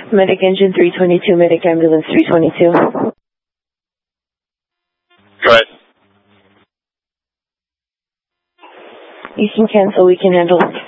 Medic engine 322, medic ambulance 322. Go ahead. You can cancel, we can handle it.